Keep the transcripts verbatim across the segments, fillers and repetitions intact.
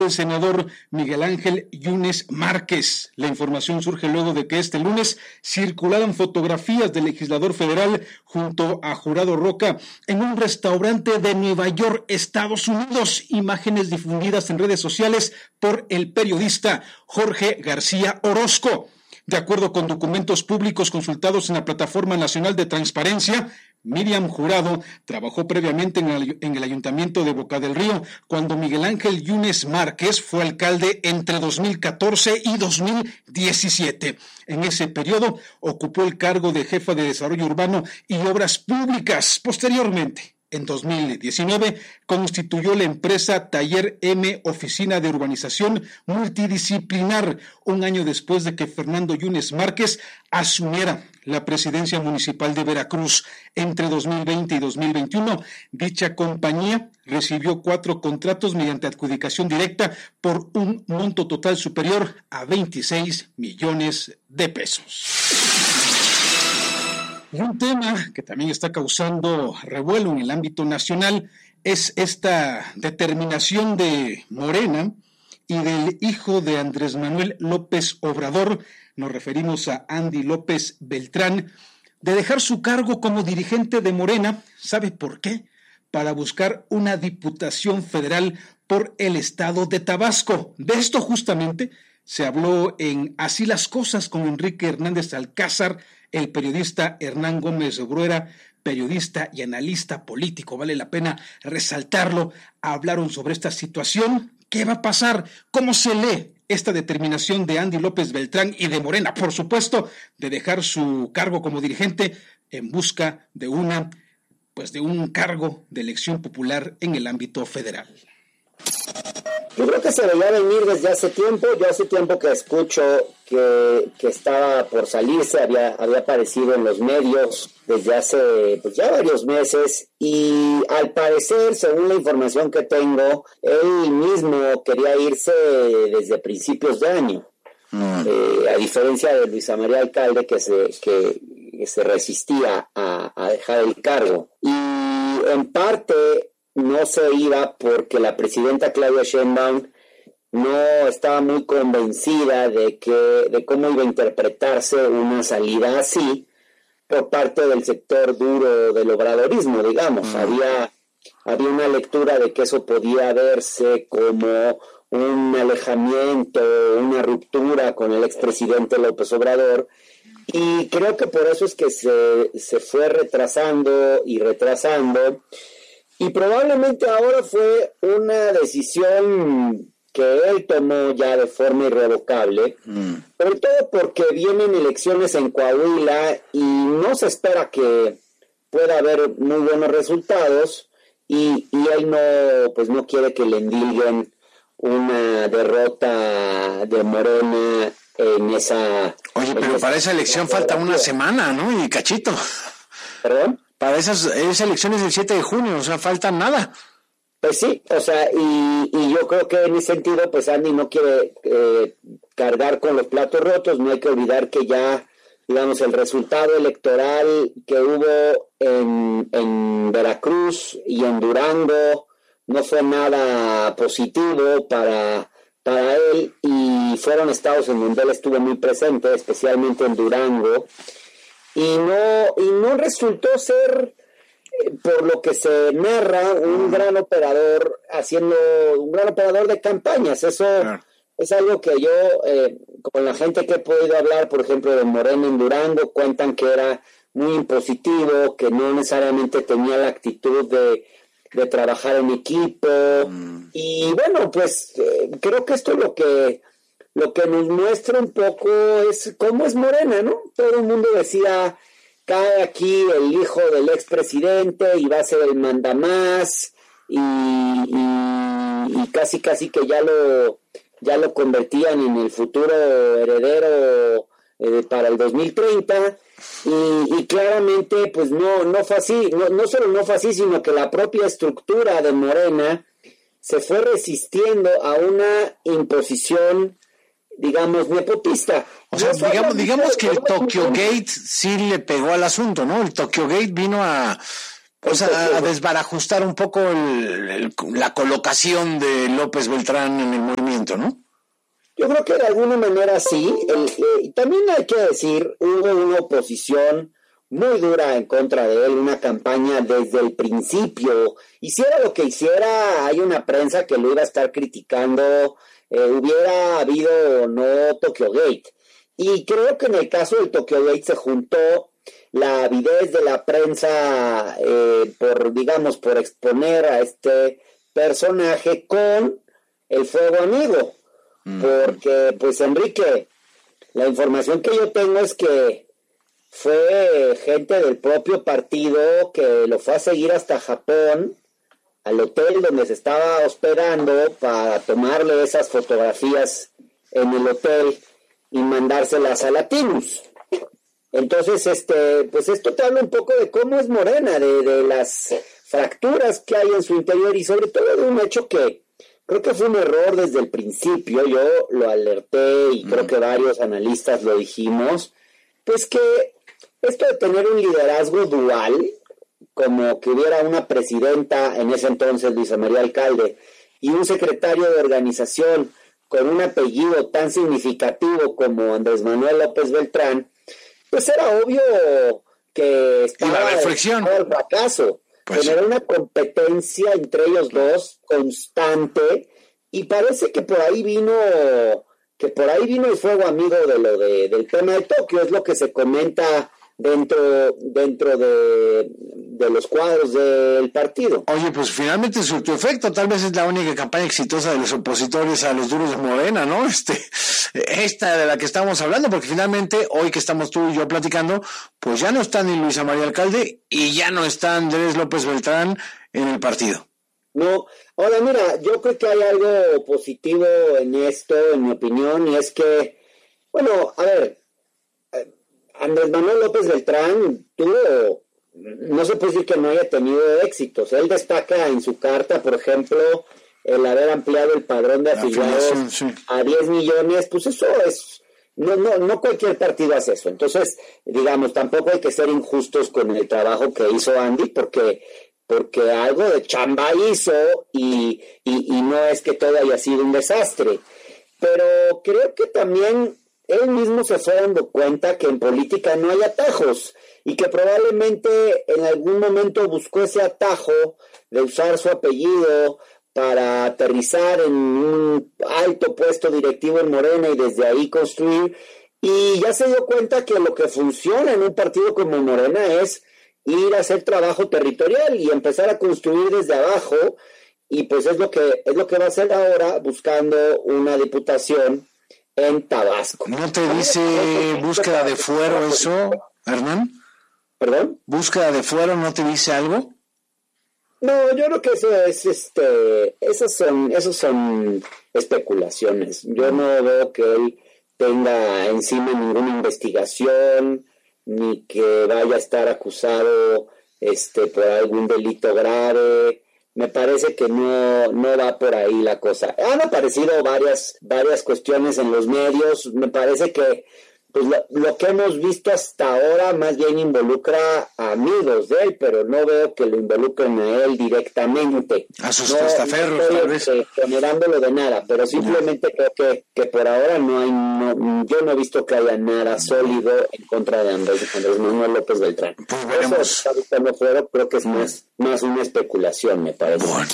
del senador Miguel Ángel Yunes Márquez. La información surge luego de que este lunes circularan fotografías del legislador federal junto a Jurado Roca en un restaurante de Nueva York, Estados Unidos. Imágenes difundidas en redes sociales por el periodista Jorge García Orozco. De acuerdo con documentos públicos consultados en la Plataforma Nacional de Transparencia, Miriam Jurado trabajó previamente en el, en el Ayuntamiento de Boca del Río cuando Miguel Ángel Yunes Márquez fue alcalde entre dos mil catorce y dos mil diecisiete. En ese periodo ocupó el cargo de jefa de Desarrollo Urbano y Obras Públicas. Posteriormente, en dos mil diecinueve, constituyó la empresa Taller M Oficina de Urbanización Multidisciplinar, un año después de que Fernando Yunes Márquez asumiera la presidencia municipal de Veracruz. Entre dos mil veinte y dos mil veintiuno, dicha compañía recibió cuatro contratos mediante adjudicación directa por un monto total superior a veintiséis millones de pesos. Y un tema que también está causando revuelo en el ámbito nacional es esta determinación de Morena y del hijo de Andrés Manuel López Obrador, nos referimos a Andy López Beltrán, de dejar su cargo como dirigente de Morena. ¿Sabe por qué? Para buscar una diputación federal por el estado de Tabasco. De esto justamente se habló en Así las Cosas con Enrique Hernández Alcázar, el periodista Hernán Gómez Bruera, periodista y analista político, vale la pena resaltarlo. Hablaron sobre esta situación. ¿Qué va a pasar? ¿Cómo se lee esta determinación de Andy López Beltrán y de Morena, por supuesto, de dejar su cargo como dirigente en busca de una, pues de un cargo de elección popular en el ámbito federal? Yo creo que se veía venir desde hace tiempo. Yo hace tiempo que escucho que, que estaba por salirse, había, había aparecido en los medios desde hace pues ya varios meses, y al parecer, según la información que tengo, él mismo quería irse desde principios de año, mm. eh, a diferencia de Luisa María Alcalde, que se, que, que se resistía a, a dejar el cargo. Y en parte no se iba porque la presidenta Claudia Sheinbaum no estaba muy convencida de que de cómo iba a interpretarse una salida así por parte del sector duro del obradorismo, digamos. Mm. Había, había una lectura de que eso podía verse como un alejamiento, una ruptura con el expresidente López Obrador, y creo que por eso es que se, se fue retrasando y retrasando. Y probablemente ahora fue una decisión que él tomó ya de forma irrevocable, mm. sobre todo porque vienen elecciones en Coahuila y no se espera que pueda haber muy buenos resultados, y, y él no, pues no quiere que le endilguen una derrota de Morena en esa... Oye, pero esa, para esa elección falta una semana, ¿no? Y cachito. ¿Perdón? Para esas, esas elecciones del siete de junio, o sea, falta nada. Pues sí, o sea, y, y yo creo que en ese sentido, pues Andy no quiere eh, cargar con los platos rotos. No hay que olvidar que ya, digamos, el resultado electoral que hubo en, en Veracruz y en Durango no fue nada positivo para, para él, y fueron estados en donde él estuvo muy presente, especialmente en Durango. Y no, y no resultó ser, eh, por lo que se narra, un gran operador haciendo, un gran operador de campañas. Eso ah. es algo que yo, eh, con la gente que he podido hablar, por ejemplo, de Morena en Durango, cuentan que era muy impositivo, que no necesariamente tenía la actitud de, de trabajar en equipo. Mm. Y bueno, pues eh, creo que esto es lo que... Lo que nos muestra un poco es cómo es Morena, ¿no? Todo el mundo decía, cae aquí el hijo del expresidente y va a ser el mandamás, y, y, y casi casi que ya lo, ya lo convertían en el futuro heredero eh, para el dos mil treinta, y, y claramente pues no, no fue así, no, no solo no fue así, sino que la propia estructura de Morena se fue resistiendo a una imposición, digamos, nepotista. O sea, no digamos, digamos que el Tokyo Gate sí le pegó al asunto, ¿no? El Tokyo Gate vino a, O sea, a desbarajustar un poco el, el, la colocación de López Beltrán en el movimiento, ¿no? Yo creo que de alguna manera sí. El, eh, también hay que decir, hubo una oposición muy dura en contra de él, una campaña desde el principio. Hiciera lo que hiciera, hay una prensa que lo iba a estar criticando, eh, hubiera habido o no Tokyo Gate. Y creo que en el caso del Tokyo Gate se juntó la avidez de la prensa eh, por, digamos, por exponer a este personaje con el fuego amigo. Mm. Porque, pues, Enrique, la información que yo tengo es que fue gente del propio partido que lo fue a seguir hasta Japón, al hotel donde se estaba hospedando, para tomarle esas fotografías en el hotel y mandárselas a Latinus. Entonces, este, pues esto te habla un poco de cómo es Morena, de, de las fracturas que hay en su interior y sobre todo de un hecho que creo que fue un error desde el principio. Yo lo alerté y mm. creo que varios analistas lo dijimos, pues que esto de tener un liderazgo dual, como que hubiera una presidenta, en ese entonces Luisa María Alcalde, y un secretario de organización con un apellido tan significativo como Andrés Manuel López Beltrán, pues era obvio que estaba el fracaso. Pues generó una competencia entre ellos dos constante, y parece que por ahí vino que por ahí vino el fuego amigo de lo de, del tema de Tokio. Es lo que se comenta dentro dentro de, de los cuadros del partido. Oye, pues finalmente surtió efecto. Tal vez es la única campaña exitosa de los opositores a los duros de Morena, ¿no? Este, esta de la que estamos hablando, porque finalmente hoy que estamos tú y yo platicando, pues ya no está ni Luisa María Alcalde y ya no está Andrés López Beltrán en el partido. No, ahora mira, yo creo que hay algo positivo en esto, en mi opinión, y es que, bueno, a ver, Andrés Manuel López Beltrán tuvo, no se puede decir que no haya tenido éxitos. Él destaca en su carta, por ejemplo, el haber ampliado el padrón de afiliados sí. a diez millones, pues eso es, no, no, no cualquier partido hace eso. Entonces, digamos, tampoco hay que ser injustos con el trabajo que hizo Andy, porque, porque algo de chamba hizo y, y, y no es que todo haya sido un desastre. Pero creo que también él mismo se fue dando cuenta que en política no hay atajos y que probablemente en algún momento buscó ese atajo de usar su apellido para aterrizar en un alto puesto directivo en Morena y desde ahí construir, y ya se dio cuenta que lo que funciona en un partido como Morena es ir a hacer trabajo territorial y empezar a construir desde abajo, y pues es lo que es lo que va a hacer ahora buscando una diputación en Tabasco. ¿No te dice búsqueda de fuero eso, Hernán? ¿Perdón? ¿Búsqueda de fuero no te dice algo? No, yo creo que eso es, este, esas son, esos son especulaciones. Yo no veo que él tenga encima ninguna investigación, ni que vaya a estar acusado, este, por algún delito grave. Me parece que no, no va por ahí la cosa. Han aparecido varias, varias cuestiones en los medios. Me parece que pues lo, lo que hemos visto hasta ahora más bien involucra a amigos de él, pero no veo que lo involucren a él directamente. A sus no, testaferros, no tal vez. Eh, generándolo de nada, pero simplemente creo que, que por ahora no hay, no, yo no he visto que haya nada sólido en contra de Andrés, Andrés Manuel López Beltrán. Pues veremos. Eso está buscando fuera, creo que es más, más una especulación, me parece. Bueno.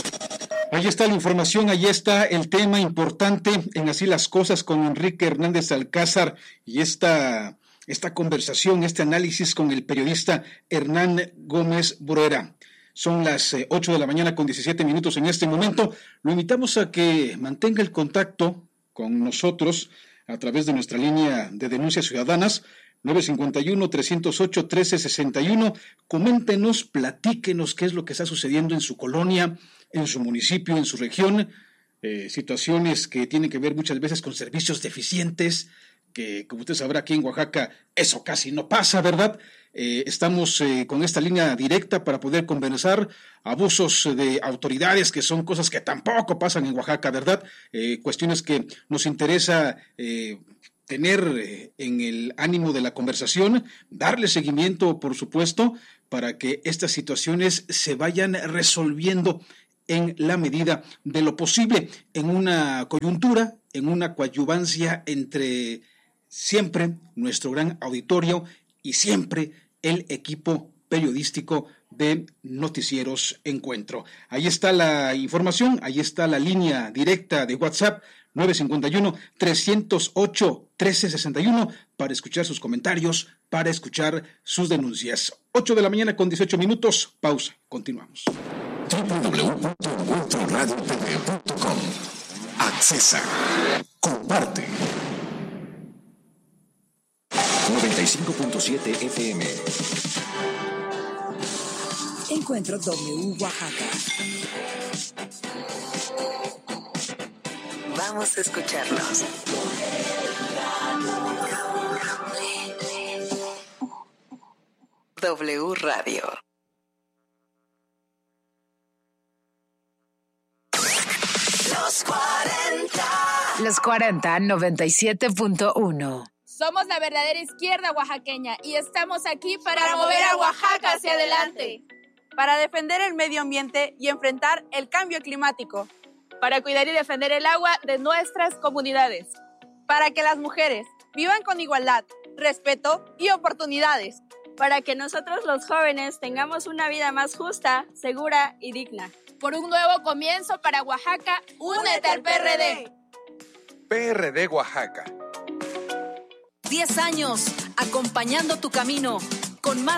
Ahí está la información, ahí está el tema importante en Así las Cosas con Enrique Hernández Alcázar y esta, esta conversación, este análisis con el periodista Hernán Gómez Bruera. Son las eh, ocho de la mañana con diecisiete minutos en este momento. Lo invitamos a que mantenga el contacto con nosotros a través de nuestra línea de denuncias ciudadanas nueve cinco uno, tres cero ocho, uno tres seis uno. Coméntenos, platíquenos qué es lo que está sucediendo en su colonia, en su municipio, en su región, eh, situaciones que tienen que ver muchas veces con servicios deficientes, que como usted sabrá aquí en Oaxaca eso casi no pasa, ¿verdad? Eh, estamos eh, con esta línea directa para poder conversar, abusos de autoridades que son cosas que tampoco pasan en Oaxaca, ¿verdad? Eh, cuestiones que nos interesa eh, tener eh, en el ánimo de la conversación, darle seguimiento, por supuesto, para que estas situaciones se vayan resolviendo en la medida de lo posible, en una coyuntura, en una coadyuvancia entre siempre nuestro gran auditorio y siempre el equipo periodístico de Noticieros Encuentro. Ahí está la información, ahí está la línea directa de WhatsApp nueve cinco uno, tres cero ocho, uno tres seis uno para escuchar sus comentarios, para escuchar sus denuncias. ocho de la mañana con dieciocho minutos, pausa, continuamos. doble u doble u doble u punto encuentro radio t v punto com. Accesa, comparte. noventa y cinco punto siete F M. Encuentro W Oaxaca. Vamos a escucharlos. W Radio. Los cuarenta. Los cuarenta, noventa y siete punto uno. Somos la verdadera izquierda oaxaqueña y estamos aquí para, para mover a Oaxaca hacia adelante. Para defender el medio ambiente y enfrentar el cambio climático. Para cuidar y defender el agua de nuestras comunidades. Para que las mujeres vivan con igualdad, respeto y oportunidades. Para que nosotros los jóvenes tengamos una vida más justa, segura y digna. Por un nuevo comienzo para Oaxaca, únete al P R D. P R D Oaxaca. Diez años acompañando tu camino con más